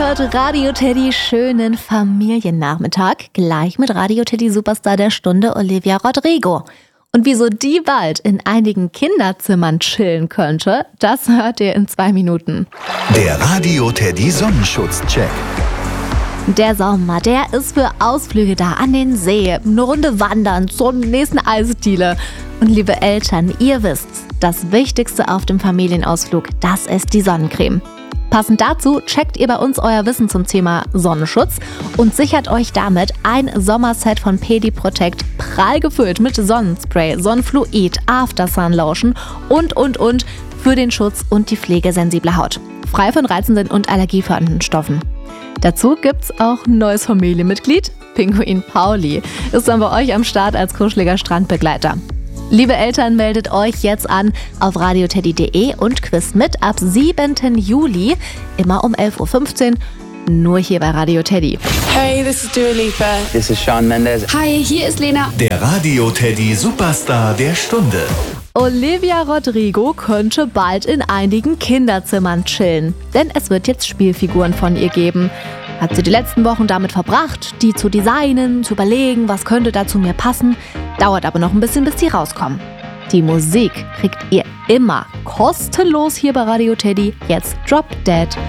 Ihr hört Radio Teddy, schönen Familiennachmittag. Gleich mit Radio Teddy Superstar der Stunde Olivia Rodrigo. Und wieso die bald in einigen Kinderzimmern chillen könnte, das hört ihr in 2 Minuten. Der Radio Teddy Sonnenschutzcheck. Der Sommer, der ist für Ausflüge da an den See, eine Runde wandern zur nächsten Eisdiele. Und liebe Eltern, ihr wisst's, das Wichtigste auf dem Familienausflug, das ist die Sonnencreme. Passend dazu checkt ihr bei uns euer Wissen zum Thema Sonnenschutz und sichert euch damit ein Sommerset von Pedi Protect, prall gefüllt mit Sonnenspray, Sonnenfluid, Aftersun Lotion und für den Schutz und die Pflege sensibler Haut. Frei von reizenden und allergiefördernden Stoffen. Dazu gibt's auch ein neues Familienmitglied, Pinguin Pauli, ist dann bei euch am Start als kuscheliger Strandbegleiter. Liebe Eltern, meldet euch jetzt an auf radioteddy.de und quizt mit ab 7. Juli, immer um 11.15 Uhr, nur hier bei Radio Teddy. Hey, this is Dua Lipa. This is Shawn Mendes. Hi, hier ist Lena. Der Radio Teddy Superstar der Stunde. Olivia Rodrigo könnte bald in einigen Kinderzimmern chillen, denn es wird jetzt Spielfiguren von ihr geben. Hat sie die letzten Wochen damit verbracht, die zu designen, zu überlegen, was könnte da zu mir passen. Dauert aber noch ein bisschen, bis die rauskommen. Die Musik kriegt ihr immer kostenlos hier bei Radio Teddy. Jetzt Drop Dead.